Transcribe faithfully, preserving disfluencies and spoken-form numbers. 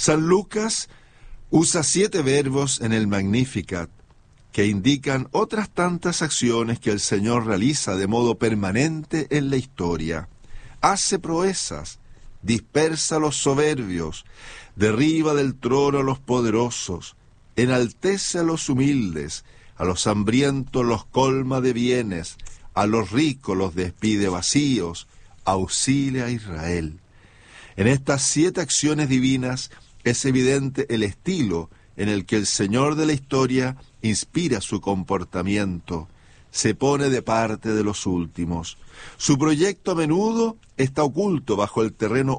San Lucas usa siete verbos en el Magnificat que indican otras tantas acciones que el Señor realiza de modo permanente en la historia. Hace proezas, dispersa a los soberbios, derriba del trono a los poderosos, enaltece a los humildes, a los hambrientos los colma de bienes, a los ricos los despide vacíos, auxilia a Israel. En estas siete acciones divinas es evidente el estilo en el que el Señor de la historia inspira su comportamiento, se pone de parte de los últimos. Su proyecto a menudo está oculto bajo el terreno